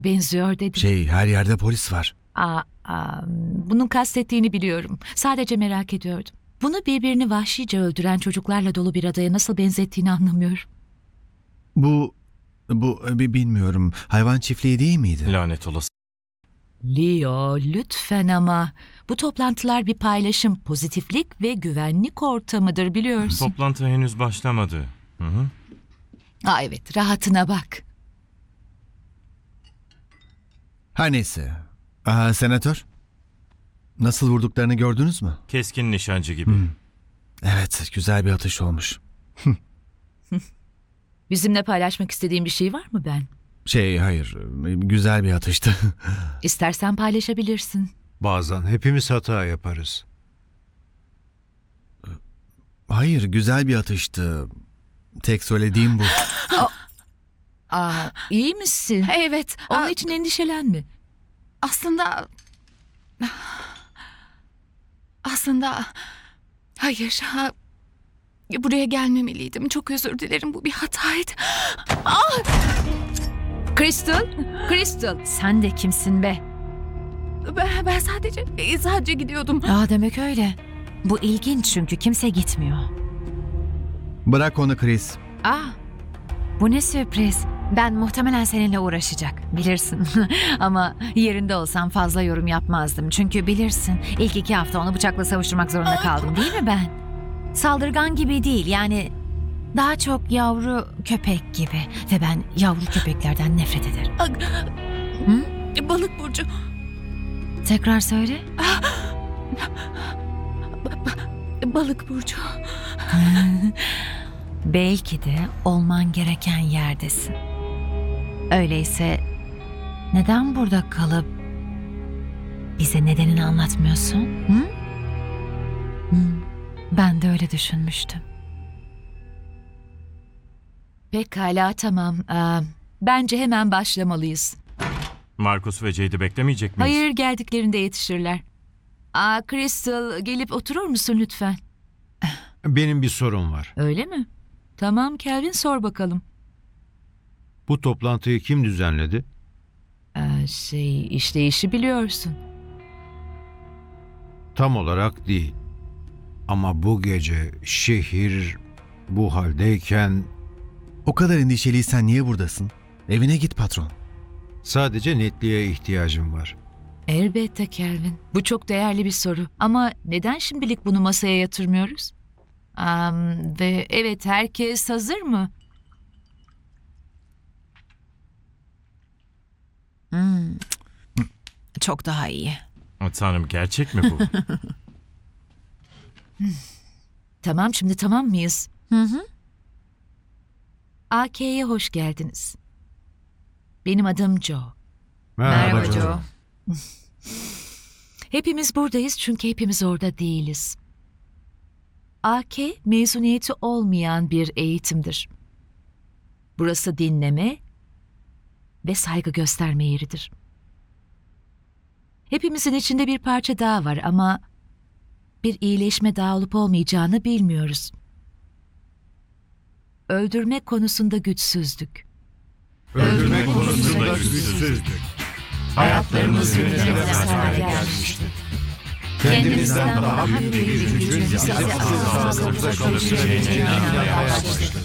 benziyor dedim. Her yerde polis var. Bunun kastettiğini biliyorum. Sadece merak ediyordum. Bunu birbirini vahşice öldüren çocuklarla dolu bir adaya nasıl benzettiğini anlamıyorum. Bu bilmiyorum. Hayvan çiftliği değil miydi? Lanet olası. Leo, lütfen ama. Bu toplantılar bir paylaşım, pozitiflik ve güvenlik ortamıdır biliyorsun. Toplantı henüz başlamadı. Hı. Evet, rahatına bak. Her neyse. Senatör. Nasıl vurduklarını gördünüz mü? Keskin nişancı gibi. Evet, güzel bir atış olmuş. Bizimle paylaşmak istediğin bir şey var mı Ben? Hayır. Güzel bir atıştı. İstersen paylaşabilirsin. Bazen hepimiz hata yaparız. Hayır, güzel bir atıştı. Tek söylediğim bu. İyi misin? Evet. Onun için endişelenme. Aslında hayır. Buraya gelmemeliydim. Çok özür dilerim. Bu bir hataydı. Crystal. Sen de kimsin be? Ben sadece gidiyordum. Demek öyle. Bu ilginç çünkü kimse gitmiyor. Bırak onu Chris. Bu ne sürpriz. Ben muhtemelen seninle uğraşacak. Bilirsin. Ama yerinde olsam fazla yorum yapmazdım. Çünkü bilirsin ilk 2 hafta onu bıçakla savuşturmak zorunda kaldım değil mi ben? Saldırgan gibi değil yani daha çok yavru köpek gibi. Ve ben yavru köpeklerden nefret ederim. Balık burcu. Tekrar söyle. Balık burcu. Belki de olman gereken yerdesin. Öyleyse neden burada kalıp bize nedenini anlatmıyorsun? Ben de öyle düşünmüştüm. Pekala, tamam. Bence hemen başlamalıyız. Marcus ve Jade'i beklemeyecek miyiz? Hayır, geldiklerinde yetişirler. Crystal, gelip oturur musun lütfen? Benim bir sorum var. Öyle mi? Tamam Kelvin, sor bakalım. Bu toplantıyı kim düzenledi? İşi biliyorsun. Tam olarak değil. Ama bu gece şehir bu haldeyken O kadar endişeliysen niye buradasın? Evine git patron. sadece netliğe ihtiyacım var. Elbette Kelvin. Bu çok değerli bir soru. Ama neden şimdilik bunu masaya yatırmıyoruz? Ve evet, herkes hazır mı? Çok daha iyi. Tanrım, gerçek mi bu? Tamam, şimdi tamam mıyız? AK'ye hoş geldiniz. Benim adım Joe. Merhaba Joe. Hepimiz buradayız çünkü hepimiz orada değiliz. AK, mezuniyeti olmayan bir eğitimdir. Burası dinleme ve saygı gösterme yeridir. Hepimizin içinde bir parça daha var ama bir iyileşme daha olup olmayacağını bilmiyoruz. Öldürme konusunda güçsüzdük. Öldürme konusunda güçsüzdük. Hayatlarımız yönetemez hale gelmişti. Kendimizden daha büyük bir gücün bizi asla kalabileceğine inanmaya başladık.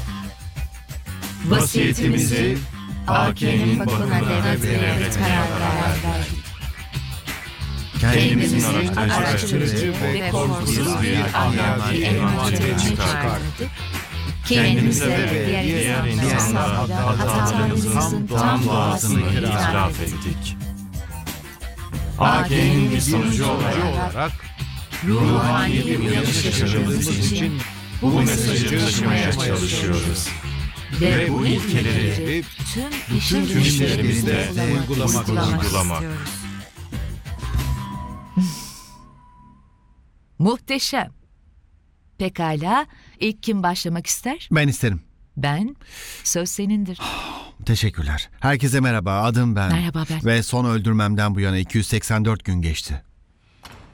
Vasiyetimizi AK'nin bakımına devretmeye karar verdik. Kendimizi Araştırıcı ve korkusuz bir ahlaki envanteri çıkarttık. Kendimize ve diğer insanlara hatalarımızın tam doğasını itiraf ettik. AK'nin bir sonucu olarak ruhani bir uyanış yaşadığımız için bu mesajı taşımaya çalışıyoruz. Ve bu ilkeleri Tüm işlerimizde uygulamak. Muhteşem. Pekala, ilk kim başlamak ister? Ben isterim. Ben. Söz senindir. Teşekkürler. Herkese merhaba. Adım Ben. Merhaba Ben. Ve son öldürmemden bu yana 284 gün geçti.